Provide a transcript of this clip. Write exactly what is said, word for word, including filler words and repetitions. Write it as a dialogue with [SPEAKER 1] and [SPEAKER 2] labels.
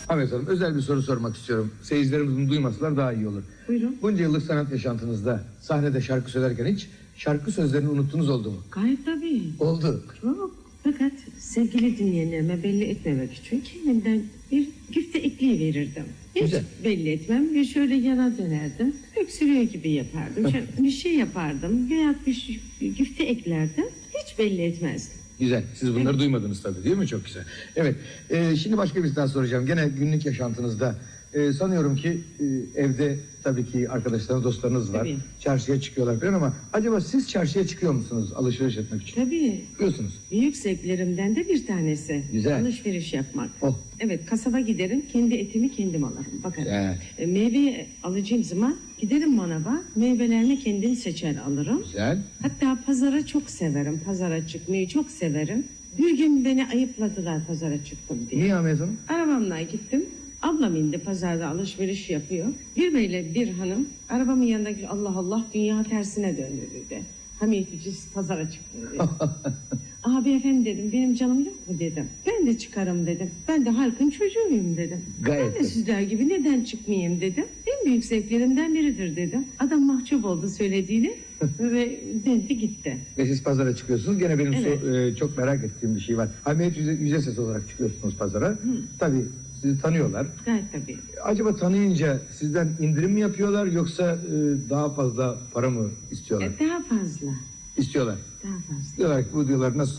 [SPEAKER 1] Ahmet Hanım, özel bir soru sormak istiyorum. Seyircilerimizin duymasalar daha iyi olur.
[SPEAKER 2] Buyurun.
[SPEAKER 1] Bunca yıllık sanat yaşantınızda sahnede şarkı söylerken hiç şarkı sözlerini unuttunuz oldu mu?
[SPEAKER 2] Gayet tabii.
[SPEAKER 1] Oldu.
[SPEAKER 2] Çok. Fakat sevgili dinleyenlerime belli etmemek için kendimden bir güfte ekleyiverirdim. Hiç
[SPEAKER 1] Güzel.
[SPEAKER 2] belli etmem. Bir şöyle yana dönerdim. Öksürüyor gibi yapardım. Şöyle bir şey yapardım. Veya bir güfte eklerdim. Hiç belli etmezdim.
[SPEAKER 1] Güzel. Siz bunları
[SPEAKER 2] Evet.
[SPEAKER 1] duymadınız tabii, değil mi? Çok güzel. Evet. Ee, şimdi başka bir daha soracağım. Gene günlük yaşantınızda e, sanıyorum ki e, evde tabii ki arkadaşlarınız, dostlarınız var.
[SPEAKER 2] Tabii.
[SPEAKER 1] Çarşıya çıkıyorlar falan ama acaba siz çarşıya çıkıyor musunuz alışveriş etmek için?
[SPEAKER 2] Tabii.
[SPEAKER 1] Çıkıyorsunuz.
[SPEAKER 2] Büyük zevklerimden de bir tanesi.
[SPEAKER 1] Güzel.
[SPEAKER 2] Alışveriş yapmak.
[SPEAKER 1] Oh.
[SPEAKER 2] Evet, kasaba giderim, kendi etimi kendim alırım. Bakın,
[SPEAKER 1] Güzel.
[SPEAKER 2] e, meyve alacağım zaman giderim manava, meyvelerini kendim seçer alırım.
[SPEAKER 1] Güzel.
[SPEAKER 2] Hatta pazara çok severim, pazara çıkmayı çok severim. Bir gün beni ayıpladılar pazara çıktım diye.
[SPEAKER 1] Niye Ahmet Hanım?
[SPEAKER 2] Arabamla gittim. Ablam indi pazarda alışveriş yapıyor. Bir beyle bir hanım arabamın yanındaki Allah Allah dünya tersine döndü dedi. Hamiyet biz pazara çıktım dedi. Abi efendim dedim, benim canım yok mu dedim. Ben de çıkarım dedim. Ben de halkın çocuğuyum dedim.
[SPEAKER 1] Gayet
[SPEAKER 2] Ben de sizler gibi neden çıkmayayım dedim. En büyük zevklerinden biridir dedim. Adam mahcup oldu söylediğini ve döndü gitti.
[SPEAKER 1] Ve siz pazara çıkıyorsunuz. Gene benim
[SPEAKER 2] Evet.
[SPEAKER 1] so- e, çok merak ettiğim bir şey var. Hani hep yüze, yüze ses olarak çıkıyorsunuz pazara. Tabii sizi tanıyorlar.
[SPEAKER 2] Gayet tabii.
[SPEAKER 1] Acaba tanıyınca sizden indirim mi yapıyorlar yoksa e, daha fazla para mı istiyorlar?
[SPEAKER 2] E, daha fazla.
[SPEAKER 1] İstiyorlar.
[SPEAKER 2] Daha fazla.
[SPEAKER 1] Diyorlar ki bu diyorlar nasıl